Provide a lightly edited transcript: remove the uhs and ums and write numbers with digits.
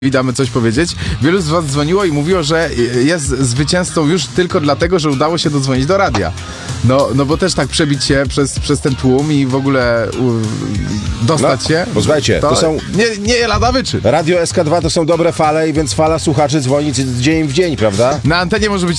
Damy coś powiedzieć. Wielu z was dzwoniło i mówiło, że jest zwycięzcą już tylko dlatego, że udało się dodzwonić do radia. No bo też tak przebić się przez ten tłum i w ogóle dostać się. Posłuchajcie, to są... Nie lada wyczyn. Radio SK2 to są dobre fale, i więc fala słuchaczy dzwoni dzień w dzień, prawda? Na antenie może być